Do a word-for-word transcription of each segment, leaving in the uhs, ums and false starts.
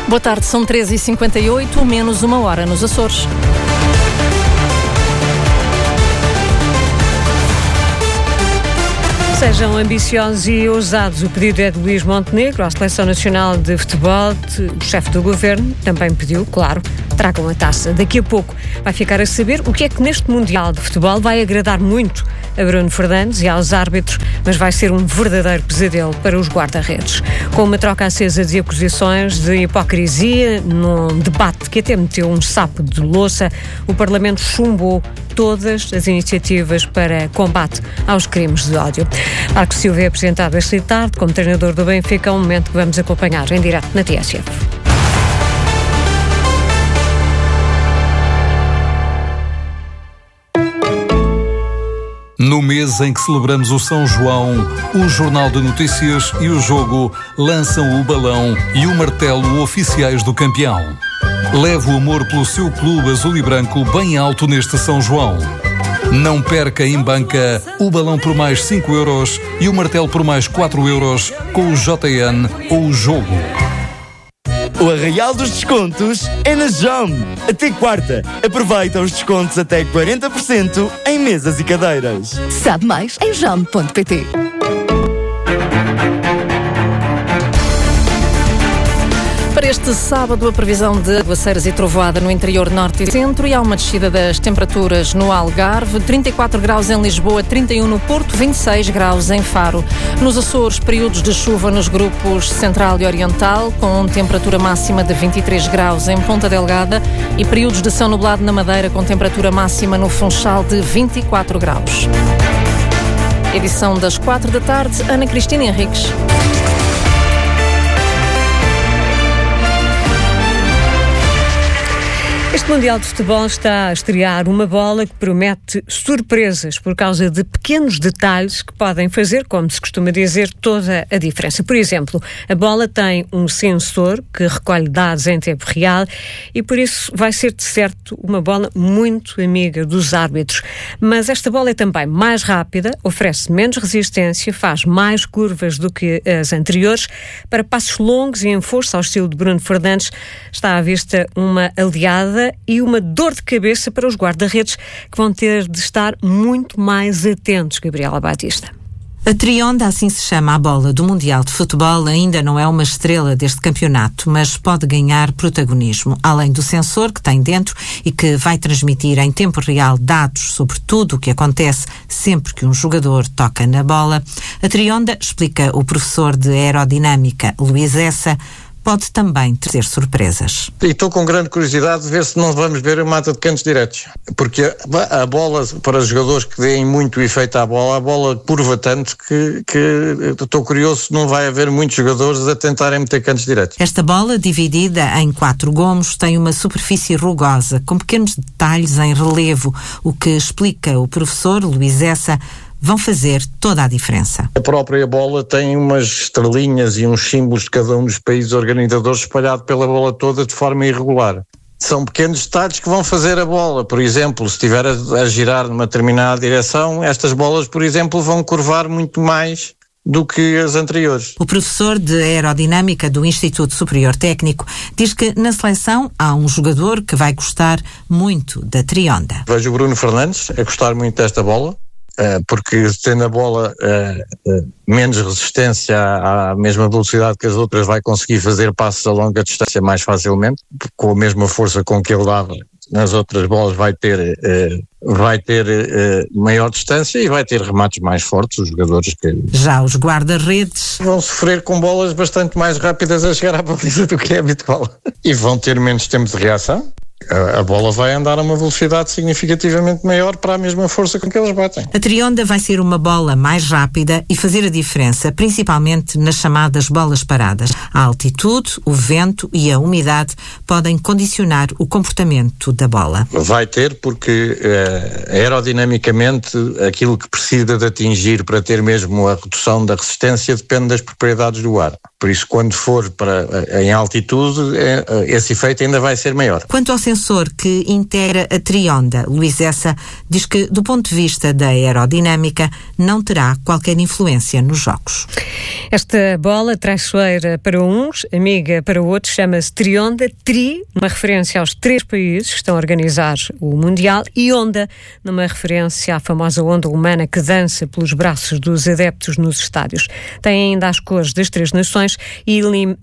Boa tarde, são treze e cinquenta e oito, menos uma hora nos Açores. Sejam ambiciosos e ousados. O pedido é de Luís Montenegro à Seleção Nacional de Futebol. O chefe do governo também pediu, claro, tragam a taça. Daqui a pouco vai ficar a saber o que é que neste Mundial de Futebol vai agradar muito a Bruno Fernandes e aos árbitros, mas vai ser um verdadeiro pesadelo para os guarda-redes. Com uma troca acesa de acusações de hipocrisia, num debate que até meteu um sapo de louça, o Parlamento chumbou todas as iniciativas para combate aos crimes de ódio. Marco Silva é apresentado esta tarde como treinador do Benfica, um momento que vamos acompanhar em direto na T S F. No mês em que celebramos o São João, o Jornal de Notícias e o Jogo lançam o balão e o martelo oficiais do campeão. Leve o amor pelo seu clube azul e branco bem alto neste São João. Não perca em banca o balão por mais cinco euros e o martelo por mais quatro euros com o J N ou o Jogo. O arraial dos descontos é na Jam. Até quarta. Aproveita os descontos até quarenta por cento em mesas e cadeiras. Sabe mais em jam ponto pt. Para este sábado, a previsão de aguaceiros e trovoada no interior norte e centro e há uma descida das temperaturas no Algarve, trinta e quatro graus em Lisboa, trinta e um no Porto, vinte e seis graus em Faro. Nos Açores, períodos de chuva nos grupos central e oriental, com temperatura máxima de vinte e três graus em Ponta Delgada e períodos de céu nublado na Madeira, com temperatura máxima no Funchal de vinte e quatro graus. Edição das quatro da tarde, Ana Cristina Henriques. Este Mundial de Futebol está a estrear uma bola que promete surpresas por causa de pequenos detalhes que podem fazer, como se costuma dizer, toda a diferença. Por exemplo, a bola tem um sensor que recolhe dados em tempo real e por isso vai ser de certo uma bola muito amiga dos árbitros. Mas esta bola é também mais rápida, oferece menos resistência, faz mais curvas do que as anteriores. Para passos longos e em força ao estilo de Bruno Fernandes, está à vista uma aliada e uma dor de cabeça para os guarda-redes, que vão ter de estar muito mais atentos, Gabriela Batista. A Trionda, assim se chama a bola do Mundial de Futebol, ainda não é uma estrela deste campeonato, mas pode ganhar protagonismo. Além do sensor que tem dentro e que vai transmitir em tempo real dados sobre tudo o que acontece sempre que um jogador toca na bola, a Trionda, explica o professor de aerodinâmica Luís Essa, pode também trazer surpresas. E estou com grande curiosidade de ver se não vamos ver a mata de cantos diretos, porque a, a bola, para os jogadores que deem muito efeito à bola, a bola curva tanto que, que estou curioso se não vai haver muitos jogadores a tentarem meter cantos diretos. Esta bola, dividida em quatro gomos, tem uma superfície rugosa, com pequenos detalhes em relevo, o que explica o professor Luís Essa, vão fazer toda a diferença. A própria bola tem umas estrelinhas e uns símbolos de cada um dos países organizadores espalhado pela bola toda de forma irregular. São pequenos detalhes que vão fazer a bola. Por exemplo, se estiver a, a girar numa determinada direção, estas bolas, por exemplo, vão curvar muito mais do que as anteriores. O professor de aerodinâmica do Instituto Superior Técnico diz que na seleção há um jogador que vai gostar muito da Trionda. Vejo o Bruno Fernandes a gostar muito desta bola, porque tendo a bola uh, uh, menos resistência à, à mesma velocidade que as outras, vai conseguir fazer passos a longa distância mais facilmente, com a mesma força com que ele dava nas outras bolas vai ter, uh, vai ter uh, maior distância e vai ter remates mais fortes, os jogadores que... Já os guarda-redes vão sofrer com bolas bastante mais rápidas a chegar à baliza do que é habitual e vão ter menos tempo de reação. A bola vai andar a uma velocidade significativamente maior para a mesma força com que eles batem. A Trionda vai ser uma bola mais rápida e fazer a diferença, principalmente nas chamadas bolas paradas. A altitude, o vento e a umidade podem condicionar o comportamento da bola. Vai ter, porque uh, aerodinamicamente aquilo que precisa de atingir para ter mesmo a redução da resistência depende das propriedades do ar. Por isso, quando for para, em altitude, esse efeito ainda vai ser maior. Quanto ao sensor que integra a trionda, Luís Essa diz que, do ponto de vista da aerodinâmica, não terá qualquer influência nos jogos. Esta bola traiçoeira para uns, amiga para outros, chama-se Trionda, Tri, uma referência aos três países que estão a organizar o Mundial, e Onda, numa referência à famosa onda humana que dança pelos braços dos adeptos nos estádios. Tem ainda as cores das três nações e,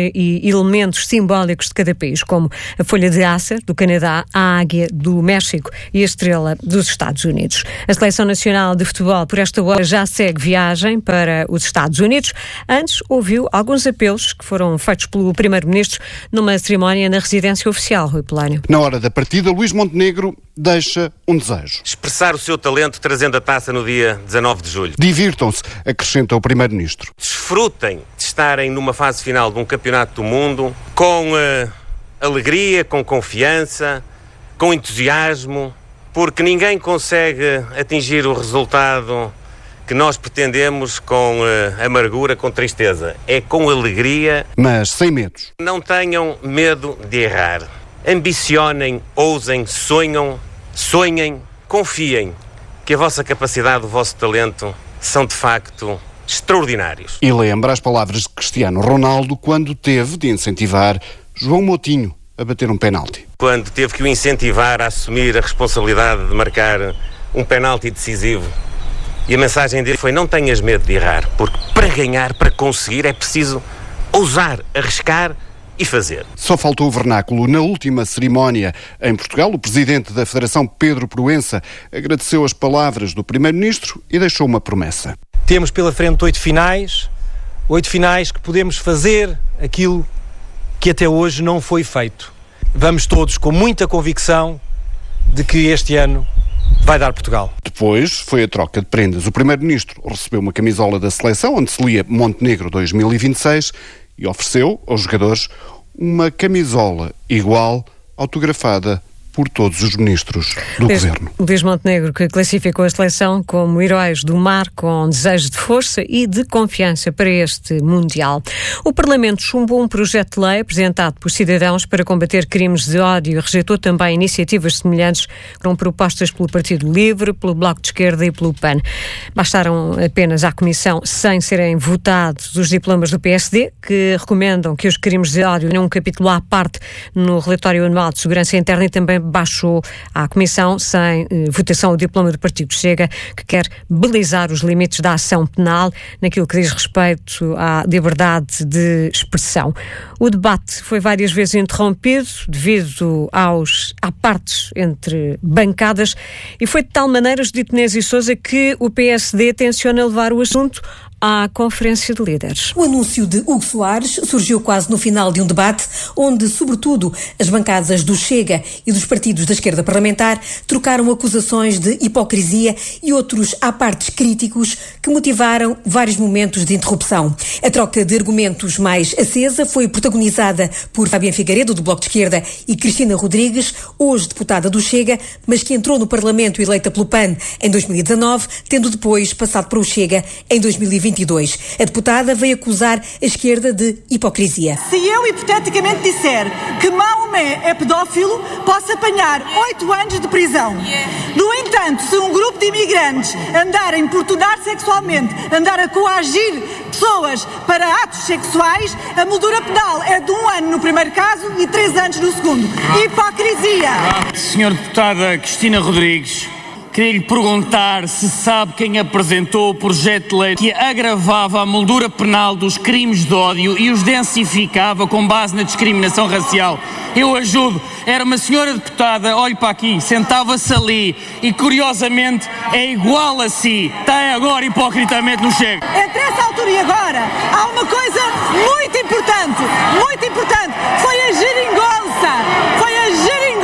e elementos simbólicos de cada país, como a folha de acer do Canadá, a águia do México e a estrela dos Estados Unidos. A Seleção Nacional de Futebol, por esta hora, já segue viagem para os Estados Unidos. Antes, ouviu alguns apelos que foram feitos pelo Primeiro-Ministro numa cerimónia na residência oficial, Rui Polónio. Na hora da partida, Luís Montenegro deixa um desejo. Expressar o seu talento trazendo a taça no dia dezanove de julho. Divirtam-se, acrescenta o Primeiro-Ministro. Desfrutem de estarem numa fase final de um campeonato do mundo com uh, alegria, com confiança, com entusiasmo, porque ninguém consegue atingir o resultado que nós pretendemos com uh, amargura, com tristeza. É com alegria. Mas sem medos. Não tenham medo de errar. Ambicionem, ousem, sonham, sonhem, confiem que a vossa capacidade, o vosso talento são de facto extraordinários. E lembra as palavras de Cristiano Ronaldo quando teve de incentivar João Moutinho a bater um penalti. Quando teve que o incentivar a assumir a responsabilidade de marcar um penalti decisivo. E a mensagem dele foi: não tenhas medo de errar, porque para ganhar, para conseguir, é preciso ousar, arriscar e fazer. Só faltou o vernáculo. Na última cerimónia em Portugal, o presidente da Federação, Pedro Proença, agradeceu as palavras do Primeiro-Ministro e deixou uma promessa. Temos pela frente oito finais, oito finais que podemos fazer aquilo que até hoje não foi feito. Vamos todos com muita convicção de que este ano vai dar Portugal. Depois foi a troca de prendas. O Primeiro-Ministro recebeu uma camisola da seleção onde se lia Montenegro dois mil e vinte e seis e ofereceu aos jogadores uma camisola igual, autografada por todos os ministros do Luís, Governo. Luís Montenegro, que classificou a seleção como heróis do mar com desejo de força e de confiança para este Mundial. O Parlamento chumbou um projeto de lei apresentado por cidadãos para combater crimes de ódio e rejeitou também iniciativas semelhantes que foram propostas pelo Partido Livre, pelo Bloco de Esquerda e pelo P A N. Bastaram apenas à Comissão, sem serem votados, os diplomas do P S D, que recomendam que os crimes de ódio tenham um capítulo à parte no relatório anual de segurança interna, e também baixou à Comissão, sem eh, votação, o diploma do Partido Chega, que quer balizar os limites da ação penal naquilo que diz respeito à liberdade de expressão. O debate foi várias vezes interrompido devido aos apartes entre bancadas e foi de tal maneira, Judite Menezes e Sousa, que o P S D tenciona levar o assunto à Conferência de Líderes. O anúncio de Hugo Soares surgiu quase no final de um debate onde, sobretudo, as bancadas do Chega e dos partidos da esquerda parlamentar trocaram acusações de hipocrisia e outros apartes críticos que motivaram vários momentos de interrupção. A troca de argumentos mais acesa foi protagonizada por Fabián Figueiredo, do Bloco de Esquerda, e Cristina Rodrigues, hoje deputada do Chega, mas que entrou no Parlamento eleita pelo P A N em dois mil e dezanove, tendo depois passado para o Chega em dois mil e vinte e dois. A deputada veio acusar a esquerda de hipocrisia. Se eu hipoteticamente disser que Maomé é pedófilo, posso apanhar oito anos de prisão. No entanto, se um grupo de imigrantes andar a importunar sexualmente, andar a coagir pessoas para atos sexuais, a moldura penal é de um ano no primeiro caso e três anos no segundo. Hipocrisia! Senhora deputada Cristina Rodrigues, queria lhe perguntar se sabe quem apresentou o projeto de lei que agravava a moldura penal dos crimes de ódio e os densificava com base na discriminação racial. Eu ajudo. Era uma senhora deputada, olhe para aqui, sentava-se ali e, curiosamente, é igual a si. Está agora hipocritamente no Chega. Entre essa altura e agora, há uma coisa muito importante, muito importante. Foi a geringonça. Foi a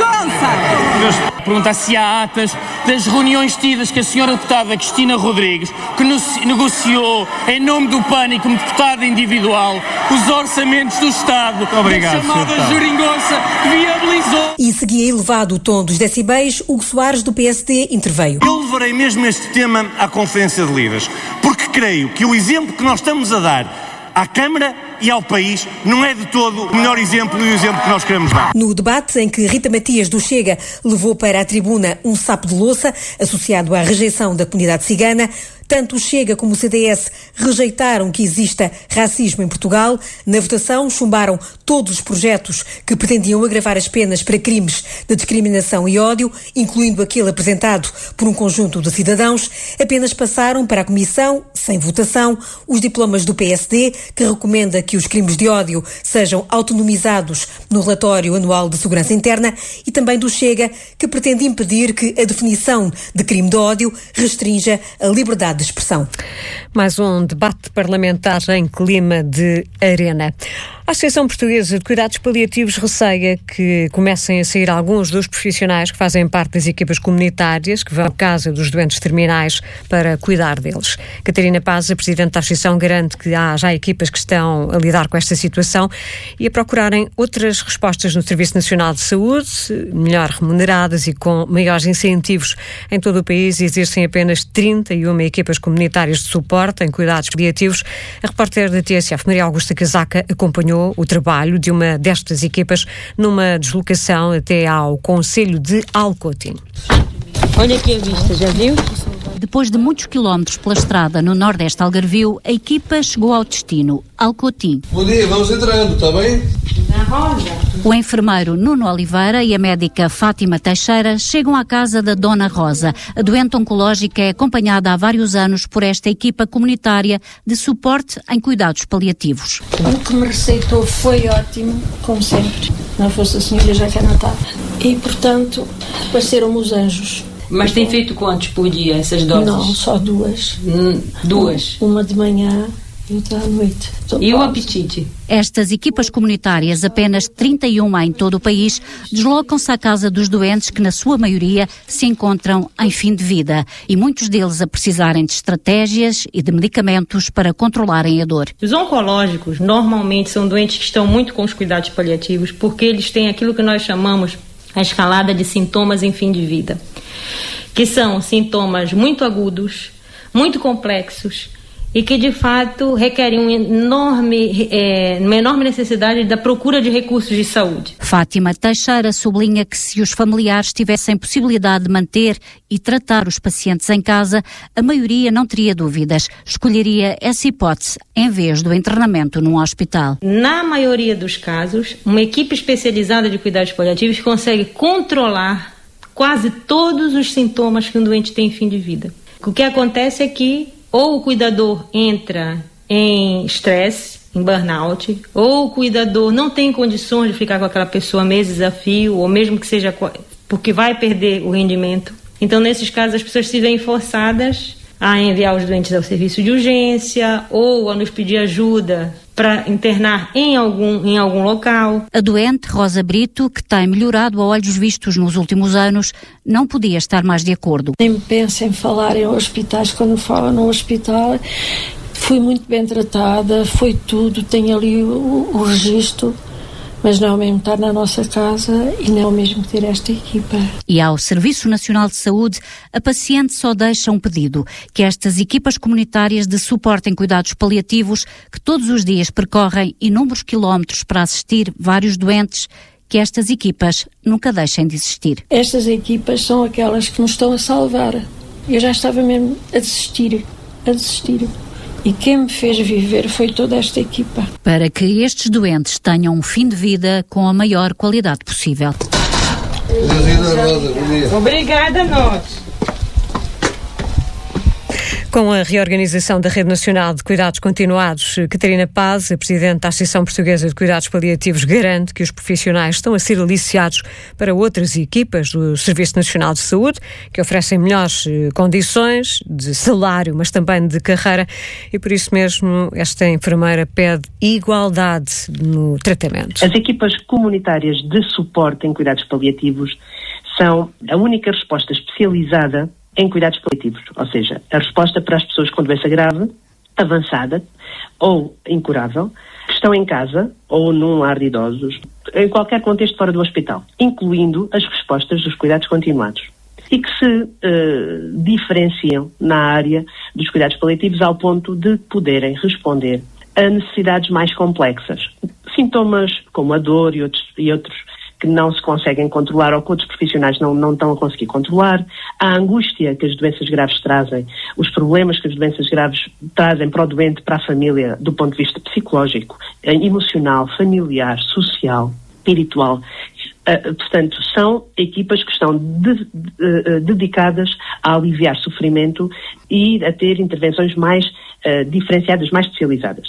geringonça. Perguntar se há atas das reuniões tidas que a senhora deputada Cristina Rodrigues, que negociou em nome do P A N e como deputada individual os orçamentos do Estado. Obrigado, a chamada geringonça que viabilizou. E seguia elevado o tom dos decibéis, Hugo Soares, do P S D, interveio. Eu levarei mesmo este tema à Conferência de Líderes, porque creio que o exemplo que nós estamos a dar à Câmara e ao país, não é de todo o melhor exemplo e o exemplo que nós queremos dar. No debate em que Rita Matias do Chega levou para a tribuna um sapo de louça associado à rejeição da comunidade cigana, tanto o Chega como o C D S rejeitaram que exista racismo em Portugal. Na votação, chumbaram todos os projetos que pretendiam agravar as penas para crimes de discriminação e ódio, incluindo aquele apresentado por um conjunto de cidadãos. Apenas passaram para a Comissão, sem votação, os diplomas do P S D, que recomenda que os crimes de ódio sejam autonomizados no relatório anual de segurança interna, e também do Chega, que pretende impedir que a definição de crime de ódio restrinja a liberdade de expressão. Mais um debate parlamentar em clima de arena. A Associação Portuguesa de Cuidados Paliativos receia que comecem a sair alguns dos profissionais que fazem parte das equipas comunitárias que vão à casa dos doentes terminais para cuidar deles. Catarina Paz, a Presidente da Associação, garante que há já equipas que estão a lidar com esta situação e a procurarem outras respostas no Serviço Nacional de Saúde, melhor remuneradas e com maiores incentivos. Em todo o país existem apenas trinta e uma equipas comunitárias de suporte em cuidados paliativos. A repórter da T S F, Maria Augusta Casaca, acompanhou o trabalho de uma destas equipas numa deslocação até ao Concelho de Alcotim. Olha aqui a vista, já viu? Depois de muitos quilómetros pela estrada no nordeste algarvio, a equipa chegou ao destino, Alcotim. Bom dia, vamos entrando, está bem? O enfermeiro Nuno Oliveira e a médica Fátima Teixeira chegam à casa da Dona Rosa. A doente oncológica é acompanhada há vários anos por esta equipa comunitária de suporte em cuidados paliativos. O que me receitou foi ótimo, como sempre. Não fosse a senhora já cá não estava. E, portanto, pareceram-me os anjos. Mas tem feito quantos por dia essas doses? Não, só duas. Hum, duas? Uma de manhã e outra à noite. Estou e o apetite? Estas equipas comunitárias, apenas trinta e uma em todo o país, deslocam-se à casa dos doentes que, na sua maioria, se encontram em fim de vida e muitos deles a precisarem de estratégias e de medicamentos para controlarem a dor. Os oncológicos normalmente são doentes que estão muito com os cuidados paliativos porque eles têm aquilo que nós chamamos a escalada de sintomas em fim de vida, que são sintomas muito agudos, muito complexos e que, de fato, requerem um enorme, é, uma enorme necessidade da procura de recursos de saúde. Fátima Teixeira sublinha que se os familiares tivessem possibilidade de manter e tratar os pacientes em casa, a maioria não teria dúvidas, escolheria essa hipótese em vez do internamento num hospital. Na maioria dos casos, uma equipe especializada de cuidados paliativos consegue controlar quase todos os sintomas que um doente tem em fim de vida. O que acontece é que ou o cuidador entra em estresse, em burnout, ou o cuidador não tem condições de ficar com aquela pessoa meses a fio, ou mesmo que seja porque vai perder o rendimento. Então, nesses casos, as pessoas se veem forçadas a enviar os doentes ao serviço de urgência ou a nos pedir ajuda para internar em algum, em algum local. A doente, Rosa Brito, que tem melhorado a olhos vistos nos últimos anos, não podia estar mais de acordo. Nem penso em falar em hospitais. Quando falo no hospital, fui muito bem tratada, foi tudo, tenho ali o, o registro, mas não é o mesmo estar na nossa casa e não é o mesmo ter esta equipa. E ao Serviço Nacional de Saúde, a paciente só deixa um pedido, que estas equipas comunitárias de suporte em cuidados paliativos, que todos os dias percorrem inúmeros quilómetros para assistir vários doentes, que estas equipas nunca deixem de existir. Estas equipas são aquelas que nos estão a salvar. Eu já estava mesmo a desistir, a desistir. E quem me fez viver foi toda esta equipa. Para que estes doentes tenham um fim de vida com a maior qualidade possível. Obrigada a nós. Com a reorganização da Rede Nacional de Cuidados Continuados, Catarina Paz, a Presidente da Associação Portuguesa de Cuidados Paliativos, garante que os profissionais estão a ser aliciados para outras equipas do Serviço Nacional de Saúde, que oferecem melhores condições de salário, mas também de carreira, e por isso mesmo esta enfermeira pede igualdade no tratamento. As equipas comunitárias de suporte em cuidados paliativos são a única resposta especializada em cuidados paliativos, ou seja, a resposta para as pessoas com doença grave, avançada ou incurável, que estão em casa ou num lar de idosos, em qualquer contexto fora do hospital, incluindo as respostas dos cuidados continuados, e que se uh, diferenciam na área dos cuidados paliativos ao ponto de poderem responder a necessidades mais complexas. Sintomas como a dor e outros, e outros que não se conseguem controlar ou que outros profissionais não, não estão a conseguir controlar, a angústia que as doenças graves trazem, os problemas que as doenças graves trazem para o doente, para a família, do ponto de vista psicológico, emocional, familiar, social, espiritual. Uh, portanto, são equipas que estão de, de, uh, dedicadas a aliviar sofrimento e a ter intervenções mais uh, diferenciadas, mais especializadas.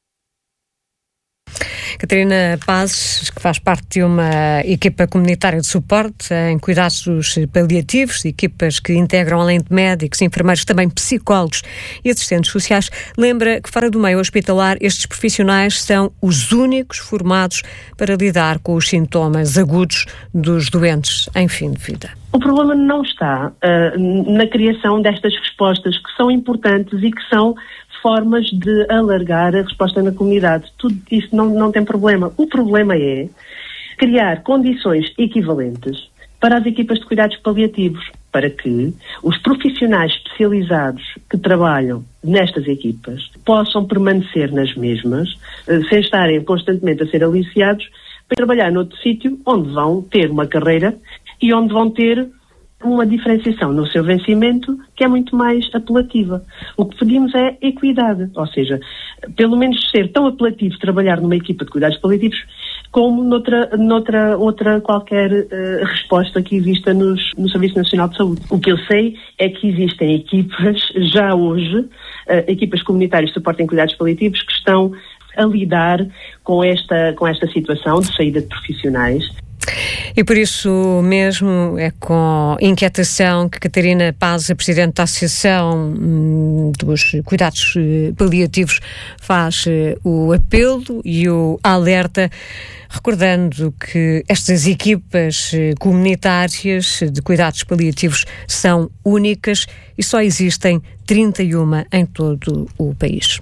Catarina Pazes, que faz parte de uma equipa comunitária de suporte em cuidados paliativos, equipas que integram, além de médicos, enfermeiros, também psicólogos e assistentes sociais, lembra que fora do meio hospitalar estes profissionais são os únicos formados para lidar com os sintomas agudos dos doentes em fim de vida. O problema não está uh, na criação destas respostas que são importantes e que são formas de alargar a resposta na comunidade. Tudo isso não, não tem problema. O problema é criar condições equivalentes para as equipas de cuidados paliativos, para que os profissionais especializados que trabalham nestas equipas possam permanecer nas mesmas, sem estarem constantemente a ser aliciados, para trabalhar noutro sítio onde vão ter uma carreira e onde vão ter uma diferenciação no seu vencimento que é muito mais apelativa. O que pedimos é equidade, ou seja, pelo menos ser tão apelativo trabalhar numa equipa de cuidados paliativos como noutra, noutra outra qualquer uh, resposta que exista nos, no Serviço Nacional de Saúde. O que eu sei é que existem equipas, já hoje, uh, equipas comunitárias de suporte em cuidados paliativos que estão a lidar com esta, com esta situação de saída de profissionais. E por isso mesmo é com inquietação que Catarina Pazes, a Presidente da Associação hum, dos Cuidados Paliativos, faz uh, o apelo e o alerta, recordando que estas equipas uh, comunitárias de cuidados paliativos são únicas e só existem trinta e uma em todo o país.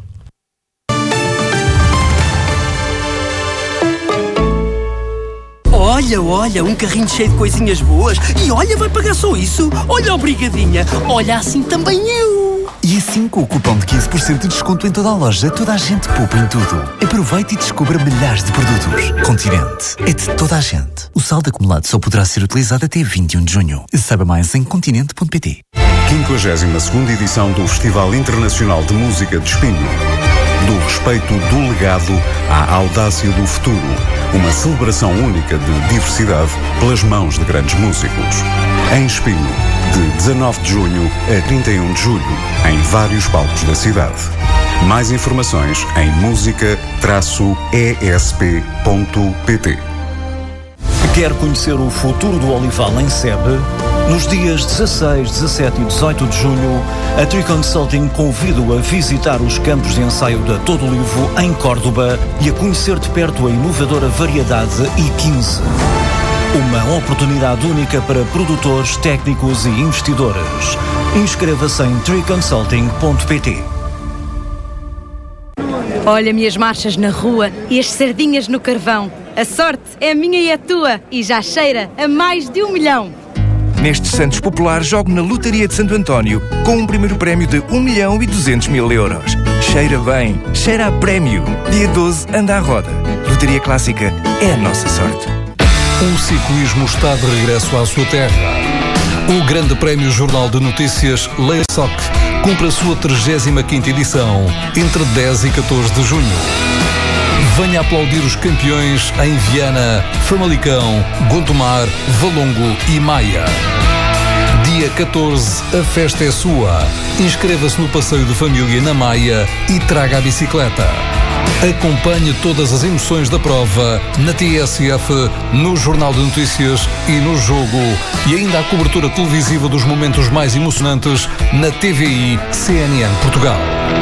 Olha, olha, um carrinho cheio de coisinhas boas. E olha, vai pagar só isso? Olha, obrigadinha. Olha, assim também eu. E assim, com o cupom de quinze por cento de desconto em toda a loja, toda a gente poupa em tudo. Aproveite e descubra milhares de produtos. Continente é de toda a gente. O saldo acumulado só poderá ser utilizado até vinte e um de junho. Saiba mais em continente ponto pt. quinquagésima segunda edição do Festival Internacional de Música de Espinho. Do respeito do legado à audácia do futuro. Uma celebração única de diversidade pelas mãos de grandes músicos. Em Espinho, de dezanove de junho a trinta e um de julho, em vários palcos da cidade. Mais informações em música traço e s p ponto p t. Quer conhecer o futuro do olival em Sebe? Nos dias dezasseis, dezassete e dezoito de junho, a Tree Consulting convida-o a visitar os campos de ensaio da Todo Olivo em Córdoba e a conhecer de perto a inovadora variedade I quinze. Uma oportunidade única para produtores, técnicos e investidores. Inscreva-se em tree consulting ponto p t. Olha-me as marchas na rua e as sardinhas no carvão. A sorte é minha e a tua e já cheira a mais de um milhão. Nestes Santos Populares, jogo na Lotaria de Santo António com um primeiro prémio de um milhão e duzentos mil euros. Cheira bem, cheira a prémio. Dia doze, anda à roda. Lotaria Clássica é a nossa sorte. O ciclismo está de regresso à sua terra. O Grande Prémio Jornal de Notícias Leisoc cumpre a sua trigésima quinta edição entre dez e catorze de junho. Venha aplaudir os campeões em Viana, Famalicão, Gondomar, Valongo e Maia. Dia catorze, a festa é sua. Inscreva-se no passeio de família na Maia e traga a bicicleta. Acompanhe todas as emoções da prova na T S F, no Jornal de Notícias e no Jogo. E ainda a cobertura televisiva dos momentos mais emocionantes na T V I C N N Portugal.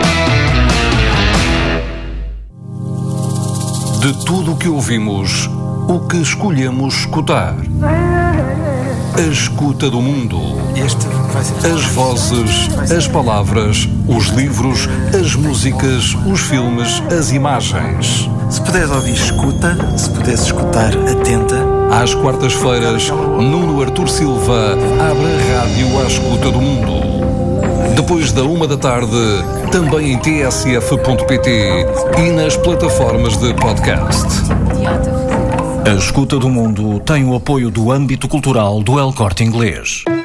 De tudo o que ouvimos, o que escolhemos escutar. A escuta do mundo. As vozes, as palavras, os livros, as músicas, os filmes, as imagens. Se puderes ouvir, escuta. Se puderes escutar, atenta. Às quartas-feiras, Nuno Artur Silva abre a rádio à escuta do mundo. Depois da uma da tarde, também em t s f ponto p t e nas plataformas de podcast. A Escuta do Mundo tem o apoio do âmbito cultural do El Corte Inglês.